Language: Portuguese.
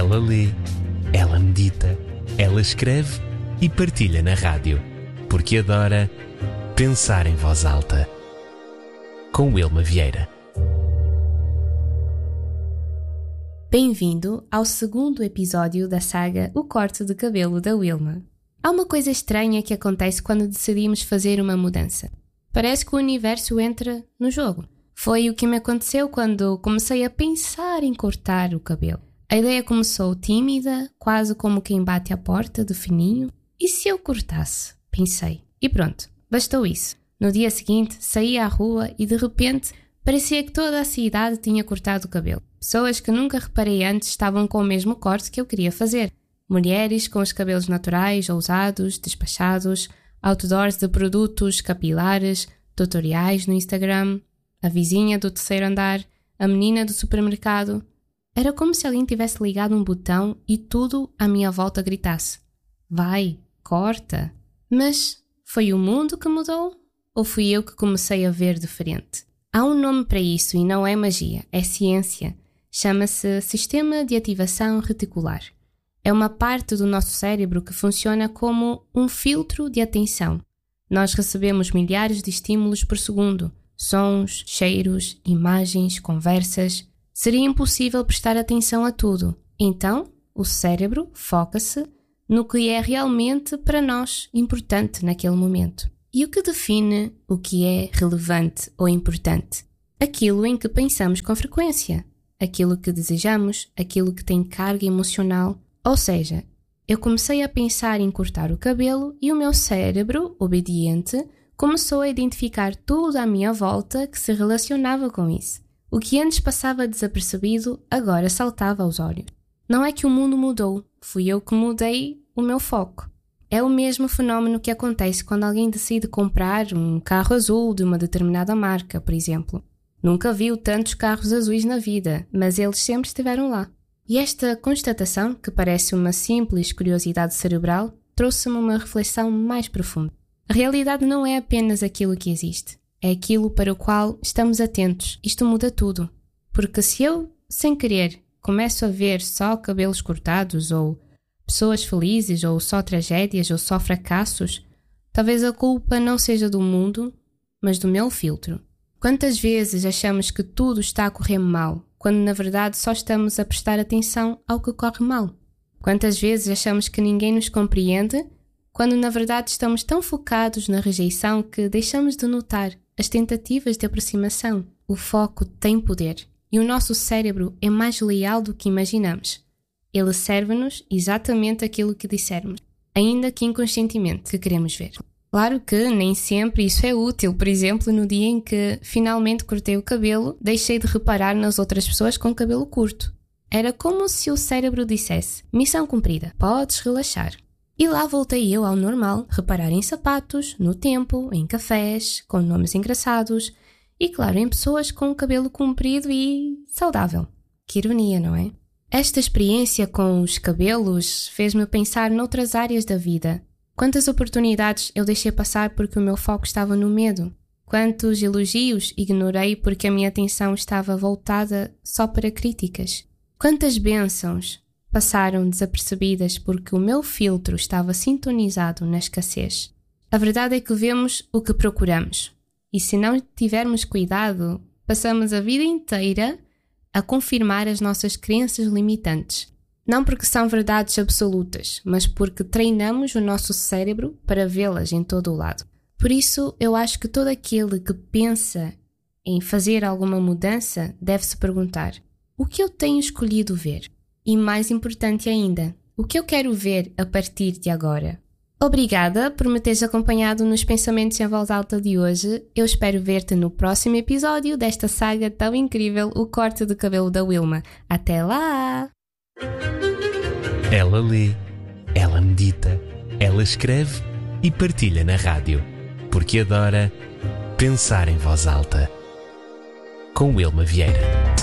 Ela lê, ela medita, ela escreve e partilha na rádio, porque adora pensar em voz alta. Com Wilma Vieira. Bem-vindo ao segundo episódio da saga O Corte de Cabelo da Wilma. Há uma coisa estranha que acontece quando decidimos fazer uma mudança. Parece que o universo entra no jogo. Foi o que me aconteceu quando comecei a pensar em cortar o cabelo. A ideia começou tímida, quase como quem bate à porta de fininho. E se eu cortasse? Pensei. E pronto, bastou isso. No dia seguinte, saí à rua e de repente parecia que toda a cidade tinha cortado o cabelo. Pessoas que nunca reparei antes estavam com o mesmo corte que eu queria fazer. Mulheres com os cabelos naturais, ousados, despachados, outdoors de produtos capilares, tutoriais no Instagram, a vizinha do terceiro andar, a menina do supermercado. Era como se alguém tivesse ligado um botão e tudo à minha volta gritasse: vai, corta. Mas foi o mundo que mudou? Ou fui eu que comecei a ver diferente? Há um nome para isso e não é magia, é ciência. Chama-se Sistema de Ativação Reticular. É uma parte do nosso cérebro que funciona como um filtro de atenção. Nós recebemos milhares de estímulos por segundo, sons, cheiros, imagens, conversas. Seria impossível prestar atenção a tudo. Então, o cérebro foca-se no que é realmente para nós importante naquele momento. E o que define o que é relevante ou importante? Aquilo em que pensamos com frequência, aquilo que desejamos, aquilo que tem carga emocional. Ou seja, eu comecei a pensar em cortar o cabelo e o meu cérebro, obediente, começou a identificar tudo à minha volta que se relacionava com isso. O que antes passava desapercebido, agora saltava aos olhos. Não é que o mundo mudou, fui eu que mudei o meu foco. É o mesmo fenómeno que acontece quando alguém decide comprar um carro azul de uma determinada marca, por exemplo. Nunca viu tantos carros azuis na vida, mas eles sempre estiveram lá. E esta constatação, que parece uma simples curiosidade cerebral, trouxe-me uma reflexão mais profunda. A realidade não é apenas aquilo que existe. É aquilo para o qual estamos atentos. Isto muda tudo. Porque se eu, sem querer, começo a ver só cabelos cortados, ou pessoas felizes, ou só tragédias, ou só fracassos, talvez a culpa não seja do mundo, mas do meu filtro. Quantas vezes achamos que tudo está a correr mal, quando na verdade só estamos a prestar atenção ao que corre mal? Quantas vezes achamos que ninguém nos compreende, quando na verdade estamos tão focados na rejeição que deixamos de notar as tentativas de aproximação? O foco tem poder e o nosso cérebro é mais leal do que imaginamos. Ele serve-nos exatamente aquilo que dissermos, ainda que inconscientemente, que queremos ver. Claro que nem sempre isso é útil. Por exemplo, no dia em que finalmente cortei o cabelo, deixei de reparar nas outras pessoas com cabelo curto. Era como se o cérebro dissesse: missão cumprida, podes relaxar. E lá voltei eu ao normal, reparar em sapatos, no tempo, em cafés, com nomes engraçados e, claro, em pessoas com cabelo comprido e saudável. Que ironia, não é? Esta experiência com os cabelos fez-me pensar noutras áreas da vida. Quantas oportunidades eu deixei passar porque o meu foco estava no medo? Quantos elogios ignorei porque a minha atenção estava voltada só para críticas? Quantas bênçãos passaram desapercebidas porque o meu filtro estava sintonizado na escassez? A verdade é que vemos o que procuramos. E se não tivermos cuidado, passamos a vida inteira a confirmar as nossas crenças limitantes. Não porque são verdades absolutas, mas porque treinamos o nosso cérebro para vê-las em todo o lado. Por isso, eu acho que todo aquele que pensa em fazer alguma mudança deve se perguntar: o que eu tenho escolhido ver? E mais importante ainda, o que eu quero ver a partir de agora? Obrigada por me teres acompanhado nos Pensamentos em Voz Alta de hoje. Eu espero ver-te no próximo episódio desta saga tão incrível, O Corte de Cabelo da Wilma. Até lá! Ela lê, ela medita, ela escreve e partilha na rádio, porque adora pensar em voz alta. Com Wilma Vieira.